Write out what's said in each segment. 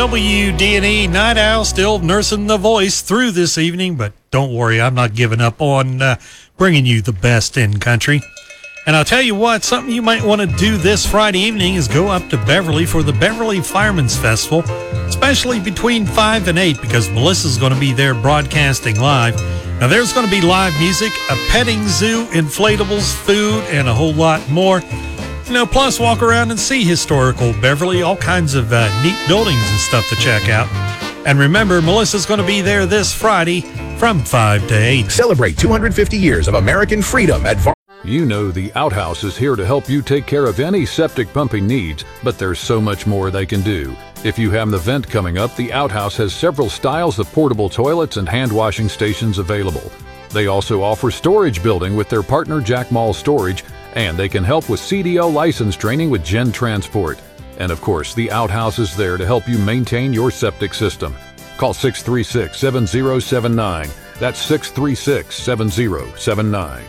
WDNE Night Owl still nursing the voice through this evening, but don't worry, I'm not giving up on bringing you the best in country. And I'll tell you what, something you might want to do this Friday evening is go up to Beverly for the Beverly Fireman's Festival, especially between 5 and 8, because Melissa's going to be there broadcasting live. Now, there's going to be live music, a petting zoo, inflatables, food, and a whole lot more. Plus walk around and see historical Beverly, all kinds of neat buildings and stuff to check out. And remember, Melissa's going to be there this Friday from 5 to 8. Celebrate 250 years of American freedom at You know the Outhouse is here to help you take care of any septic pumping needs, but there's so much more they can do. If you have an event coming up, the Outhouse has several styles of portable toilets and hand washing stations available. They also offer storage building with their partner Jack Mall Storage, and they can help with CDL license training with Gen Transport. And of course, the Outhouse is there to help you maintain your septic system. Call 636-7079. That's 636-7079.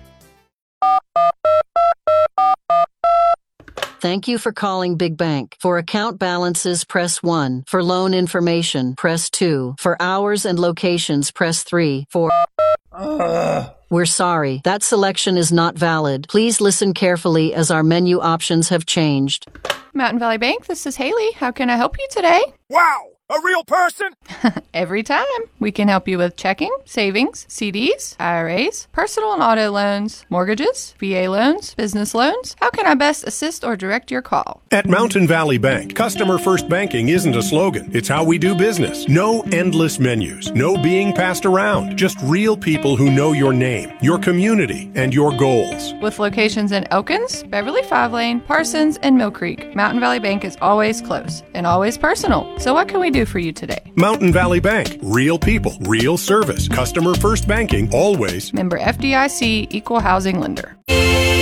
Thank you for calling Big Bank. For account balances, press 1. For loan information, press 2. For hours and locations, press 3. We're sorry. That selection is not valid. Please listen carefully as our menu options have changed. Mountain Valley Bank, this is Haley. How can I help you today? Wow! A real person? Every time. We can help you with checking, savings, CDs, IRAs, personal and auto loans, mortgages, VA loans, business loans. How can I best assist or direct your call? At Mountain Valley Bank, customer first banking isn't a slogan. It's how we do business. No endless menus. No being passed around. Just real people who know your name, your community, and your goals. With locations in Elkins, Beverly 5 Lane, Parsons, and Mill Creek, Mountain Valley Bank is always close and always personal. So what can we do for you today? Mountain Valley Bank. Real people, real service. Customer first banking, always. Member FDIC, Equal Housing Lender.